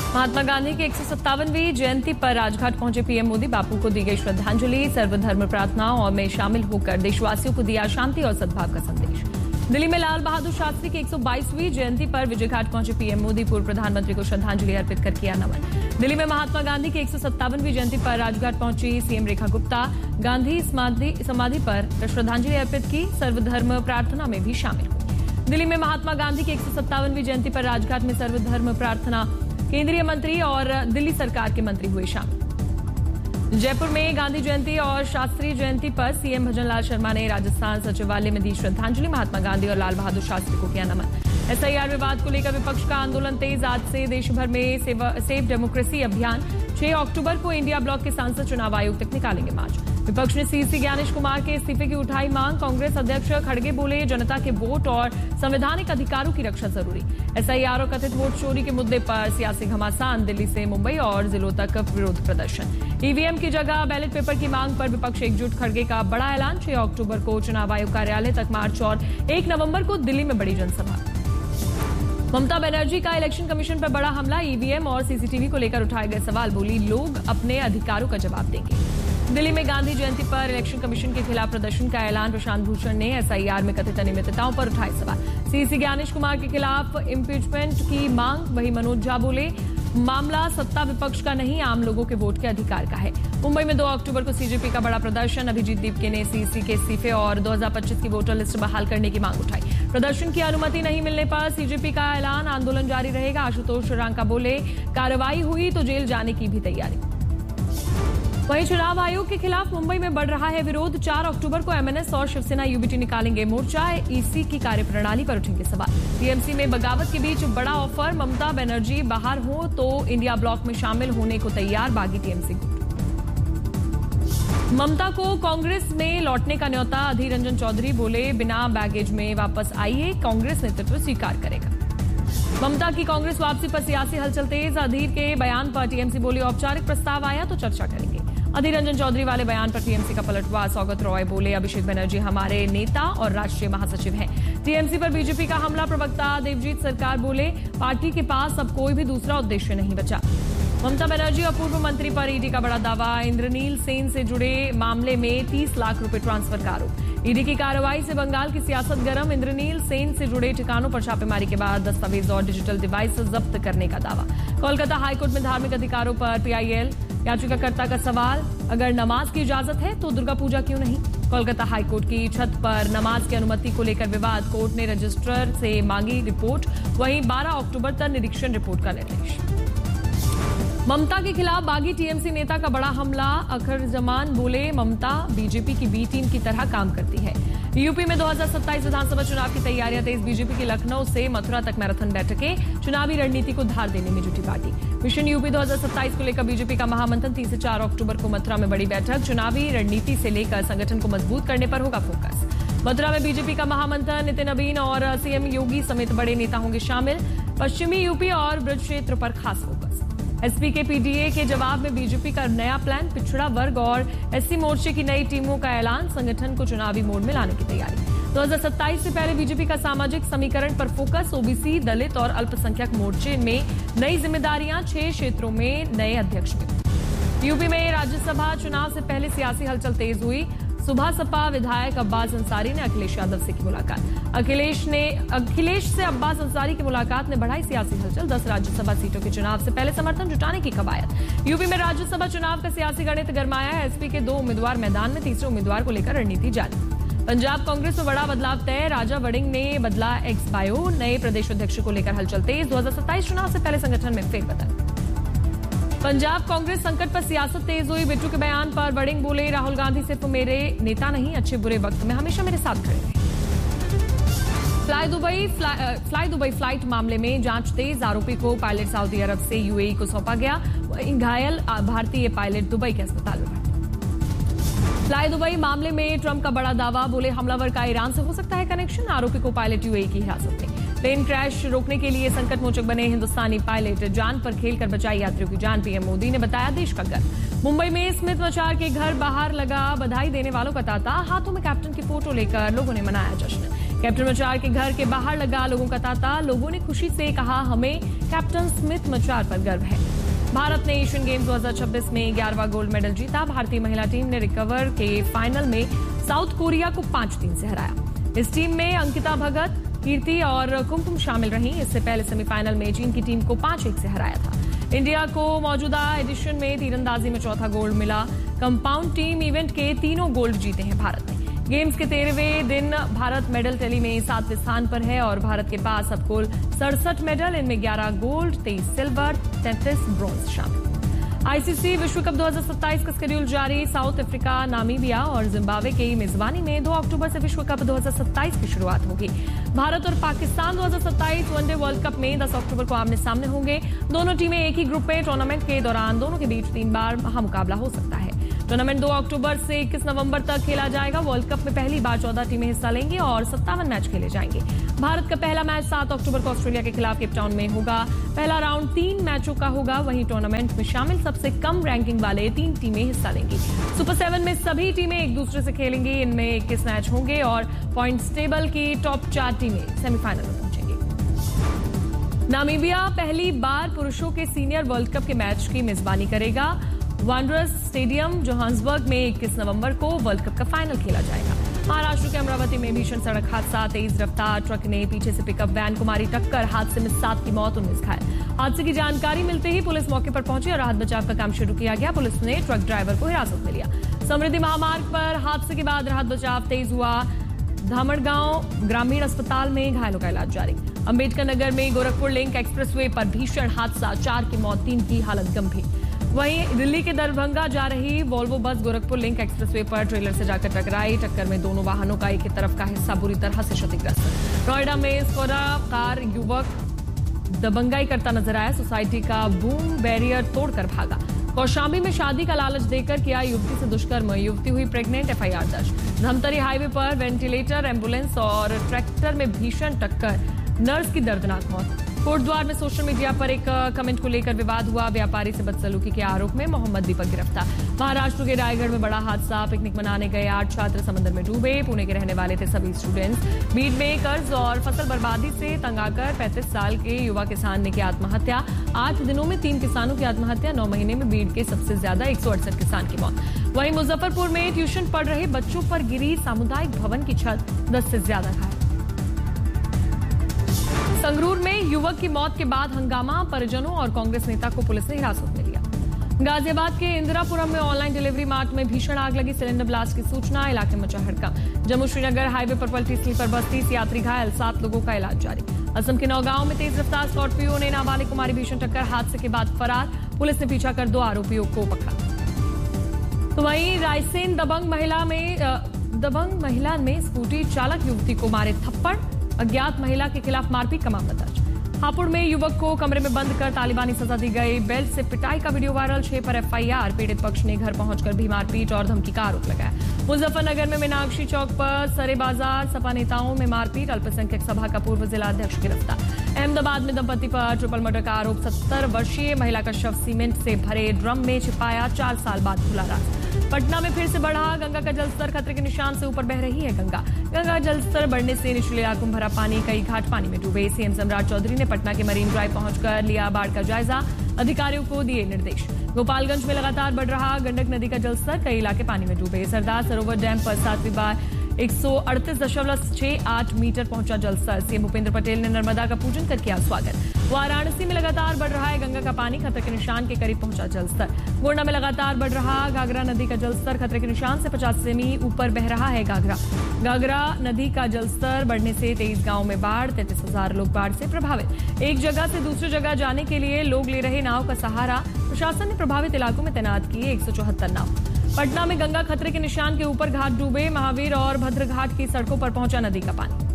महात्मा गांधी की 157वीं जयंती पर राजघाट पहुंचे पीएम मोदी। बापू को दी गई श्रद्धांजलि, सर्वधर्म प्रार्थना और में शामिल होकर देशवासियों को दिया शांति और सद्भाव का संदेश। दिल्ली में लाल बहादुर शास्त्री की 122वीं जयंती पर विजयघाट पहुंचे पीएम मोदी। पूर्व प्रधानमंत्री को श्रद्धांजलि अर्पित कर किया नमन। दिल्ली में महात्मा गांधी की 157वीं जयंती पर राजघाट पहुंची सीएम रेखा गुप्ता। गांधी समाधि पर श्रद्धांजलि अर्पित की, सर्वधर्म प्रार्थना में भी शामिल हुई। दिल्ली में महात्मा गांधी की 157वीं जयंती पर राजघाट में सर्वधर्म प्रार्थना, केंद्रीय मंत्री और दिल्ली सरकार के मंत्री हुए शामिल। जयपुर में गांधी जयंती और शास्त्री जयंती पर सीएम भजनलाल शर्मा ने राजस्थान सचिवालय में दी श्रद्धांजलि। महात्मा गांधी और लाल बहादुर शास्त्री को किया नमन। एसआईआर विवाद को लेकर विपक्ष का आंदोलन तेज। आज से देश भर में सेव डेमोक्रेसी अभियान। 6 अक्टूबर को इंडिया ब्लॉक के सांसद चुनाव आयोग तक निकालेंगे मार्च। विपक्ष ने सीसी ज्ञानेश कुमार के इस्तीफे की उठाई मांग। कांग्रेस अध्यक्ष खड़गे बोले, जनता के वोट और संवैधानिक अधिकारों की रक्षा जरूरी। एसआईआर और कथित वोट चोरी के मुद्दे पर सियासी घमासान। दिल्ली से मुंबई और जिलों तक विरोध प्रदर्शन। ईवीएम की जगह बैलेट पेपर की मांग पर विपक्ष एकजुट। खड़गे का बड़ा ऐलान। 6 अक्टूबर को चुनाव आयोग कार्यालय तक मार्च और 1 नवंबर को दिल्ली में बड़ी जनसभा। ममता बनर्जी का इलेक्शन कमीशन पर बड़ा हमला। ईवीएम और सीसीटीवी को लेकर उठाए गए सवाल। बोली, लोग अपने अधिकारों का जवाब देंगे। दिल्ली में गांधी जयंती पर इलेक्शन कमीशन के खिलाफ प्रदर्शन का ऐलान। प्रशांत भूषण ने एसआईआर में कथित अनियमितताओं पर उठाए सवाल। सीसी ज्ञानेश कुमार के खिलाफ इम्पीचमेंट की मांग। वहीं मनोज झा बोले, मामला सत्ता विपक्ष का नहीं, आम लोगों के वोट के अधिकार का है। मुंबई में 2 अक्टूबर को सीजेपी का बड़ा प्रदर्शन। अभिजीत दीपके ने सीसी के इस्तीफे और 2025 की वोटर लिस्ट बहाल करने की मांग उठाई। प्रदर्शन की अनुमति नहीं मिलने पर सीजेपी का ऐलान, आंदोलन जारी रहेगा। आशुतोष रांका बोले, कार्रवाई हुई तो जेल जाने की भी तैयारी। वहीं चुनाव आयोग के खिलाफ मुंबई में बढ़ रहा है विरोध। 4 अक्टूबर को एमएनएस और शिवसेना यूबीटी निकालेंगे मोर्चा। ईसी की कार्यप्रणाली पर उठेंगे सवाल। टीएमसी में बगावत के बीच बड़ा ऑफर। ममता बनर्जी बाहर हो तो इंडिया ब्लॉक में शामिल होने को तैयार। बागी टीएमसी ममता को कांग्रेस में लौटने का न्योता। अधीर रंजन चौधरी बोले, बिना बैगेज में वापस आइए, कांग्रेस नेतृत्व स्वीकार करेगा। ममता की कांग्रेस वापसी पर सियासी हलचल तेज। अधीर के बयान पर टीएमसी बोली, औपचारिक प्रस्ताव आया तो चर्चा करेंगे। अधीर रंजन चौधरी वाले बयान पर टीएमसी का पलटवार। सौगत रॉय बोले, अभिषेक बनर्जी हमारे नेता और राष्ट्रीय महासचिव हैं। टीएमसी पर बीजेपी का हमला। प्रवक्ता देवजीत सरकार बोले, पार्टी के पास अब कोई भी दूसरा उद्देश्य नहीं बचा। ममता बनर्जी और पूर्व मंत्री पर ईडी का बड़ा दावा। इंद्रनील सेन से जुड़े मामले में 30 लाख रुपए ट्रांसफर का आरोप। ईडी की कार्रवाई से बंगाल की सियासत गर्म। इंद्रनील सेन से जुड़े ठिकानों पर छापेमारी के बाद दस्तावेज और डिजिटल डिवाइस जब्त करने का दावा। कोलकाता हाईकोर्ट में धार्मिक अधिकारों पर पीआईएल याचिकाकर्ता का सवाल, अगर नमाज की इजाजत है तो दुर्गा पूजा क्यों नहीं। कोलकाता हाईकोर्ट की छत पर नमाज की अनुमति को लेकर विवाद। कोर्ट ने रजिस्ट्रार से मांगी रिपोर्ट। वहीं 12 अक्टूबर तक निरीक्षण रिपोर्ट का निर्देश। ममता के खिलाफ बागी टीएमसी नेता का बड़ा हमला। अखर जमान बोले, ममता बीजेपी की बी टीम की तरह काम करती है। यूपी में 2027 विधानसभा चुनाव की तैयारियां तेज। बीजेपी की लखनऊ से मथुरा तक मैराथन बैठकें। चुनावी रणनीति को धार देने में जुटी पार्टी। मिशन यूपी 2027 को लेकर बीजेपी का महामंथन। 3 से 4 अक्टूबर को मथुरा में बड़ी बैठक। चुनावी रणनीति से लेकर संगठन को मजबूत करने पर होगा फोकस। मथुरा में बीजेपी का महामंथन। नितिन नवीन और सीएम योगी समेत बड़े नेता होंगे शामिल। पश्चिमी यूपी और ब्रज क्षेत्र पर खास फोकस। एसपी के पीडीए के जवाब में बीजेपी का नया प्लान। पिछड़ा वर्ग और एससी मोर्चे की नई टीमों का ऐलान। संगठन को चुनावी मोड में लाने की तैयारी। 2027 से पहले बीजेपी का सामाजिक समीकरण पर फोकस। ओबीसी, दलित और अल्पसंख्यक मोर्चे में नई जिम्मेदारियां। 6 क्षेत्रों में नए अध्यक्ष मिले। यूपी में राज्यसभा चुनाव से पहले सियासी हलचल तेज हुई। सुबह सपा विधायक अब्बास अंसारी ने अखिलेश यादव से की मुलाकात। अखिलेश से अब्बास अंसारी की मुलाकात ने बढ़ाई सियासी हलचल। 10 राज्यसभा सीटों के चुनाव से पहले समर्थन जुटाने की कवायद। यूपी में राज्यसभा चुनाव का सियासी गणित गरमाया है। एसपी के 2 उम्मीदवार मैदान में। तीसरे उम्मीदवार को लेकर रणनीति जारी। पंजाब कांग्रेस में बड़ा बदलाव तय। राजा वड़िंग ने बदला एक्स बायो। नए प्रदेश अध्यक्ष को लेकर हलचल तेज। 2027 चुनाव से पहले संगठन में फेरबदल। पंजाब कांग्रेस संकट पर सियासत तेज हुई। बिट्टू के बयान पर वड़िंग बोले, राहुल गांधी सिर्फ मेरे नेता नहीं, अच्छे बुरे वक्त में हमेशा मेरे साथ खड़े रहे। फ्लाई दुबई फ्लाइट मामले में जांच तेज। आरोपी को पायलट सऊदी अरब से यूएई को सौंपा गया। घायल भारतीय पायलट दुबई के अस्पताल में। फ्लाई दुबई मामले में ट्रंप का बड़ा दावा। बोले, हमलावर का ईरान से हो सकता है कनेक्शन। आरोपी को पायलट यूएई की हिरासत में। प्लेन क्रैश रोकने के लिए संकट मोचक बने हिंदुस्तानी पायलट। जान पर खेलकर बचाई यात्रियों की जान। पीएम मोदी ने बताया देश का गर्व। मुंबई में स्मिथ मचार के घर बाहर लगा बधाई देने वालों का तांता। हाथों में कैप्टन की फोटो लेकर लोगों ने मनाया जश्न। कैप्टन मचार के घर के बाहर लगा लोगों का तांता। लोगों ने खुशी से कहा, हमें कैप्टन स्मिथ मचार पर गर्व है। भारत ने एशियन गेम्स 2026 में 11वां गोल्ड मेडल जीता। भारतीय महिला टीम ने रिकवर के फाइनल में साउथ कोरिया को 5-3 से हराया। इस टीम में अंकिता भगत, कीर्ति और कुमकुम शामिल रहीं। इससे पहले सेमीफाइनल में चीन की टीम को 5-1 से हराया था। इंडिया को मौजूदा एडिशन में तीरंदाजी में चौथा गोल्ड मिला। कंपाउंड टीम इवेंट के तीनों गोल्ड जीते हैं भारत ने। गेम्स के 13वें दिन भारत मेडल टैली में 7वें स्थान पर है और भारत के पास अब कुल 67 मेडल, इनमें 11 गोल्ड, 23 सिल्वर, 33 ब्रॉन्ज शामिल। आईसीसी विश्व कप 2027 का शेड्यूल जारी। साउथ अफ्रीका, नामीबिया और जिम्बाब्वे की मेजबानी में 2 अक्टूबर से विश्व कप 2027 की शुरुआत होगी। भारत और पाकिस्तान 2027 वनडे वर्ल्ड कप में 10 अक्टूबर को आमने सामने होंगे। दोनों टीमें एक ही ग्रुप में। टूर्नामेंट के दौरान दोनों के बीच 3 बार मुकाबला हो सकता है। टूर्नामेंट 2 अक्टूबर से 21 नवंबर तक खेला जाएगा। वर्ल्ड कप में पहली बार 14 टीमें हिस्सा लेंगी और 57 मैच खेले जाएंगे। भारत का पहला मैच 7 अक्टूबर को ऑस्ट्रेलिया के खिलाफ केपटाउन में होगा। पहला राउंड 3 मैचों का होगा। वहीं टूर्नामेंट में शामिल सबसे कम रैंकिंग वाले 3 टीमें हिस्सा लेंगी। सुपर 7 में सभी टीमें एक दूसरे से खेलेंगी। इनमें 21 मैच होंगे और पॉइंट्स टेबल की टॉप 4 टीमें सेमीफाइनल में पहुंचेंगी। नामीबिया पहली बार पुरुषों के सीनियर वर्ल्ड कप के मैच की मेजबानी करेगा। वांडरर्स स्टेडियम जोहान्सबर्ग में 21 नवंबर को वर्ल्ड कप का फाइनल खेला जाएगा। महाराष्ट्र के अमरावती में भीषण सड़क हादसा। तेज रफ्तार ट्रक ने पीछे से पिकअप वैन को मारी टक्कर। हादसे में 7 की मौत, 19 घायल। हादसे की जानकारी मिलते ही पुलिस मौके पर पहुंची और राहत बचाव का काम शुरू किया गया। पुलिस ने ट्रक ड्राइवर को हिरासत में लिया। समृद्धि महामार्ग पर हादसे के बाद राहत बचाव तेज हुआ। धामड़गांव ग्रामीण अस्पताल में घायलों का इलाज जारी। अंबेडकर नगर में गोरखपुर लिंक एक्सप्रेसवे पर भीषण हादसा। 4 की मौत, 3 की हालत गंभीर। वहीं दिल्ली के दरभंगा जा रही Volvo bus Gorakhpur link expressway पर ट्रेलर से जाकर टकराई। टक्कर में दोनों वाहनों का एक ही तरफ का हिस्सा बुरी तरह से क्षतिग्रस्त। नोएडा में स्कोडा कार युवक दबंगाई करता नजर आया। सोसाइटी का बूम बैरियर तोड़कर भागा। कौशाम्बी में शादी का लालच देकर किया युवती से दुष्कर्म। युवती हुई प्रेग्नेंट, एफआईआर दर्ज। धमतरी हाईवे पर वेंटिलेटर, एम्बुलेंस और ट्रैक्टर में भीषण टक्कर। नर्स की दर्दनाक मौत। कोटद्वार में सोशल मीडिया पर एक कमेंट को लेकर विवाद हुआ। व्यापारी से बदसलूकी के आरोप में मोहम्मद दीपक गिरफ्तार। महाराष्ट्र के रायगढ़ में बड़ा हादसा। पिकनिक मनाने गए 8 छात्र समंदर में डूबे। पुणे के रहने वाले थे सभी स्टूडेंट्स। बीड में कर्ज और फसल बर्बादी से तंग आकर 35 साल के युवा किसान ने की आत्महत्या। 8 दिनों में 3 किसानों की आत्महत्या। 9 महीने में बीड के सबसे ज्यादा 168 किसान की मौत। वहीं मुजफ्फरपुर में ट्यूशन पढ़ रहे बच्चों पर गिरी सामुदायिक भवन की छत, 10 से ज्यादा घायल। संगरूर में युवक की मौत के बाद हंगामा। परिजनों और कांग्रेस नेता को पुलिस ने हिरासत में लिया। गाजियाबाद के इंदिरापुरम में ऑनलाइन डिलीवरी मार्ट में भीषण आग लगी। सिलेंडर ब्लास्ट की सूचना। इलाके में हड़कंप। जम्मू श्रीनगर हाईवे पर पलटी स्लीपर बस। 30 यात्री घायल, 7 लोगों का इलाज जारी। असम के नौगांव में तेज रफ्तार स्कॉर्पियो ने नाबालिग को मारी भीषण टक्कर। हादसे के बाद फरार। पुलिस ने पीछा कर 2 आरोपियों को पकड़ा। तो वहीं रायसेन दबंग महिला ने स्कूटी चालक युवती को मारे थप्पड़। अज्ञात महिला के खिलाफ मारपीट का मामला दर्ज। हापुड़ में युवक को कमरे में बंद कर तालिबानी सजा दी गई। बेल्ट से पिटाई का वीडियो वायरल। 6 पर एफआईआर। पीड़ित पक्ष ने घर पहुंचकर भी मारपीट और धमकी का आरोप लगाया। मुजफ्फरनगर में मीनाक्षी चौक पर सरे बाजार सपा नेताओं में मारपीट। अल्पसंख्यक सभा का पूर्व जिला अध्यक्ष गिरफ्तार। अहमदाबाद में दंपति पर ट्रिपल मर्डर का आरोप। 70 वर्षीय महिला का शव सीमेंट से भरे ड्रम में छिपाया। 4 साल बाद खुला राज। पटना में फिर से बढ़ा। गंगा का जलस्तर खतरे के निशान से ऊपर बह रही है गंगा जलस्तर बढ़ने से निचले इलाकों में भरा पानी। कई घाट पानी में डूबे। सीएम सम्राट चौधरी ने पटना के मरीन ड्राइव पहुंचकर लिया बाढ़ का जायजा। अधिकारियों को दिए निर्देश। गोपालगंज में लगातार बढ़ रहा गंडक नदी का जलस्तर। कई इलाके पानी में डूबे। सरदार सरोवर डैम पर 7वीं बार 138.68 मीटर पहुंचा जलस्तर। सीएम भूपेंद्र पटेल ने नर्मदा का पूजन कर किया स्वागत। वाराणसी में लगातार बढ़ रहा है गंगा का पानी। खतरे के निशान के करीब पहुंचा जलस्तर। गोंडा में लगातार बढ़ रहा घाघरा नदी का जलस्तर। खतरे के निशान से 50 सेमी ऊपर बह रहा है घाघरा नदी का जलस्तर बढ़ने से 23 गांव में बाढ़। 33,000 लोग बाढ़ से प्रभावित। एक जगह से दूसरी जगह जाने के लिए लोग ले रहे नाव का सहारा। प्रशासन ने प्रभावित इलाकों में तैनात किए 174 नाव। पटना में गंगा खतरे के निशान के ऊपर घाट डूबे। महावीर और भद्रघाट की सड़कों पर पहुंचा नदी का पानी।